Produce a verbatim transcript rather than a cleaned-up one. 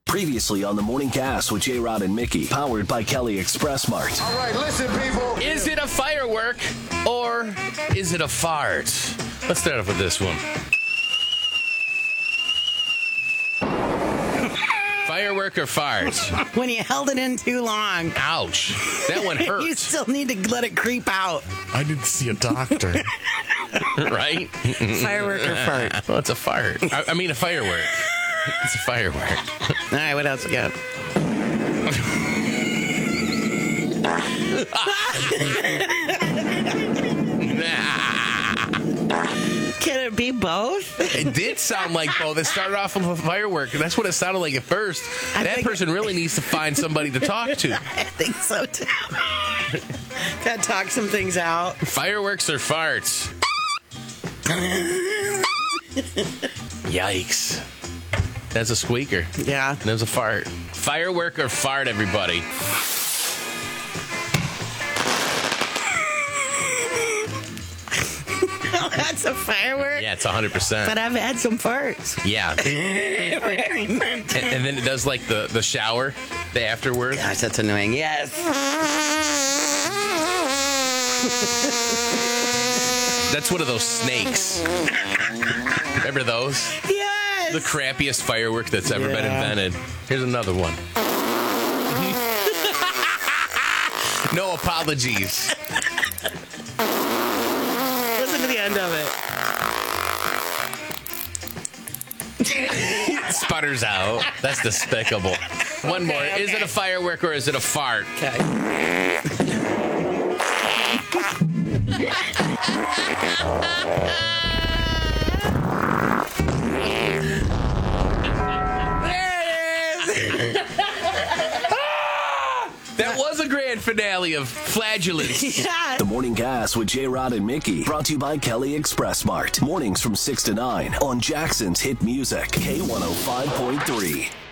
Previously on the Morning Gas with J-Rod and Mickey, powered by Kelly Express Mart. All right, listen, people. Is it a firework or is it a fart? Let's start off with this one. Firework or fart? When you held it in too long. Ouch. That one hurt. You still need to let it creep out. I need to see a doctor. Right? Firework or fart? Well, it's a fart. I, I mean, a firework. It's a firework. All right, what else we got? Can it be both? It did sound like both. It started off with a firework. That's what it sounded like at first. I that think- person really needs to find somebody to talk to. I think so, too. Gotta talk some things out. Fireworks or farts? Yikes. That's a squeaker. Yeah. There's a fart. Firework or fart, everybody? Oh, that's a firework? Yeah, it's one hundred percent. But I've had some farts. Yeah. and, and then it does like the, the shower, the afterward. Gosh, that's annoying. Yes. That's one of those snakes. Remember those? Yes. The crappiest firework that's ever been Yeah. invented. Here's another one. No apologies. Listen to the end of it. Sputters out. That's despicable. One more. Okay, Is it okay. a firework or is it a fart? Okay. That was a grand finale of flatulence. Yeah. The Morning Gas with J-Rod and Mickey, brought to you by Kelly Express Mart. Mornings from six to nine on Jackson's Hit Music, K one oh five point three.